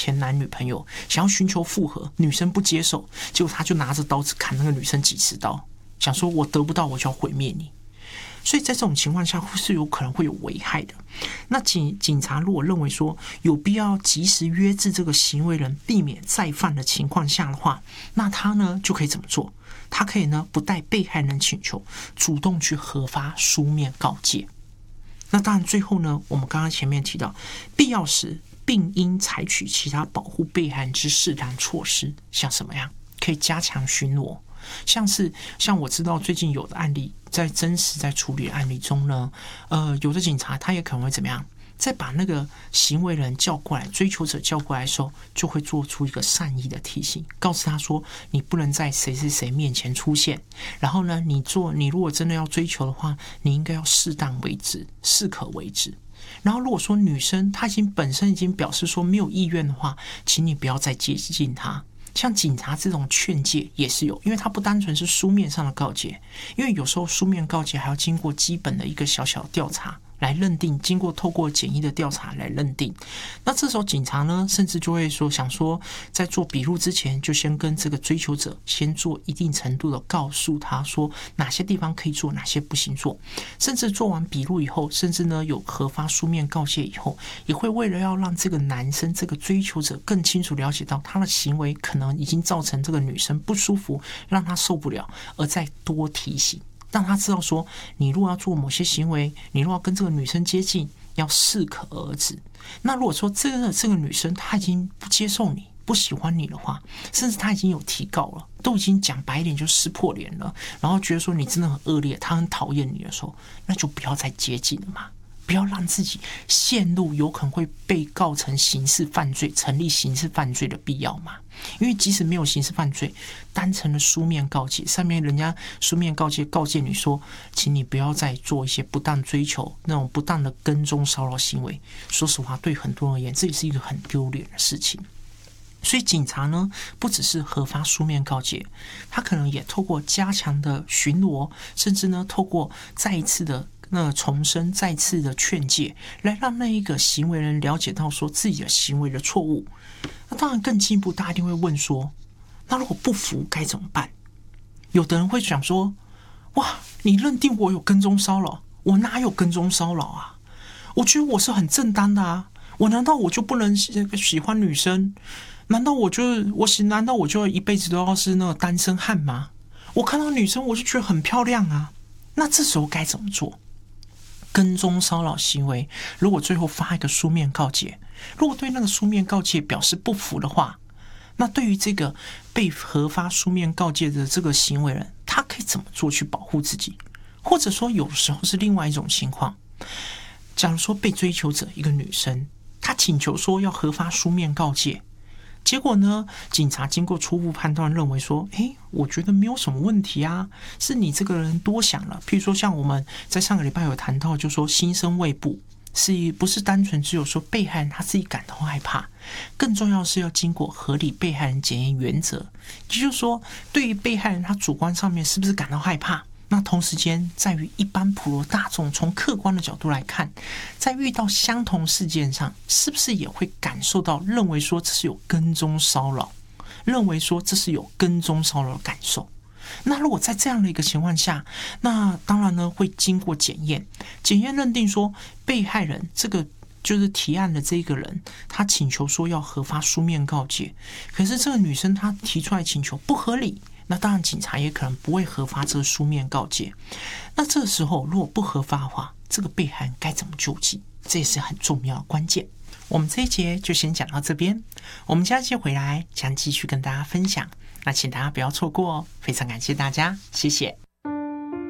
前男女朋友，想要寻求复合，女生不接受，结果他就拿着刀子砍那个女生几十刀，想说我得不到我就要毁灭你。所以在这种情况下是有可能会有危害的。那警察如果认为说有必要及时约制这个行为人，避免再犯的情况下的话，那他呢就可以怎么做？他可以呢不待被害人请求，主动去核发书面告诫。那当然最后呢，我们刚刚前面提到，必要时并应采取其他保护被害人之适当措施，像什么样？可以加强巡逻。像我知道最近有的案例，在真实在处理案例中呢，有的警察他也可能会怎么样，在把那个行为人叫过来，追求者叫过来的时候，就会做出一个善意的提醒，告诉他说你不能在谁谁谁面前出现，然后呢你如果真的要追求的话，你应该要适当为之，适可为之。然后如果说女生她本身已经表示说没有意愿的话，请你不要再接近她。像警察这种劝诫也是有，因为它不单纯是书面上的告诫，因为有时候书面告诫还要经过基本的一个小小调查来认定，经过透过简易的调查来认定。那这时候警察呢，甚至就会想说，在做笔录之前，就先跟这个追求者先做一定程度的告诉他说哪些地方可以做，哪些不行做。甚至做完笔录以后，甚至呢有核发书面告诫以后，也会为了要让这个男生这个追求者更清楚了解到他的行为可能已经造成这个女生不舒服，让他受不了，而再多提醒。让他知道说，你如果要做某些行为，你如果要跟这个女生接近，要适可而止。那如果说这个女生她已经不接受你，不喜欢你的话，甚至她已经有提告了，都已经讲白一点就撕破脸了，然后觉得说你真的很恶劣，她很讨厌你的时候，那就不要再接近了嘛。不要让自己陷入有可能会被告成刑事犯罪、成立刑事犯罪的必要嘛？因为即使没有刑事犯罪，单纯的书面告诫，上面人家书面告诫你说，请你不要再做一些不当追求、那种不当的跟踪骚扰行为。说实话，对很多人而言，这也是一个很丢脸的事情。所以警察呢，不只是核发书面告诫，他可能也透过加强的巡逻，甚至呢，透过再一次的重申、再次的劝诫，来让那一个行为人了解到说自己的行为的错误。那当然更进一步，大家一定会问说，那如果不服该怎么办？有的人会想说，哇，你认定我有跟踪骚扰，我哪有跟踪骚扰啊？我觉得我是很正当的啊，难道我就不能喜欢女生？难道我就一辈子都要是那个单身汉吗？我看到女生我就觉得很漂亮啊。那这时候该怎么做？跟踪骚扰行为，如果最后发一个书面告诫，如果对那个书面告诫表示不服的话，那对于这个被核发书面告诫的这个行为人，他可以怎么做去保护自己？或者说有时候是另外一种情况，假如说被追求者一个女生，她请求说要核发书面告诫，结果呢，警察经过初步判断认为说，我觉得没有什么问题啊，是你这个人多想了。譬如说像我们在上个礼拜有谈到，就说心生畏怖，不是单纯只有说被害人他自己感到害怕，更重要的是要经过合理被害人检验原则，也就是说，对于被害人他主观上面是不是感到害怕，那同时间在于一般普罗大众从客观的角度来看，在遇到相同事件上，是不是也会感受到认为说这是有跟踪骚扰，认为说这是有跟踪骚扰的感受。那如果在这样的一个情况下，那当然呢会经过检验认定说被害人这个就是提案的这个人，他请求说要核发书面告诫，可是这个女生她提出来请求不合理，那当然警察也可能不会核发这个书面告诫。那这个时候如果不核发的话，这个被害人该怎么救济，这也是很重要的关键。我们这一节就先讲到这边，我们下期回来将继续跟大家分享，那请大家不要错过哦，非常感谢大家，谢谢。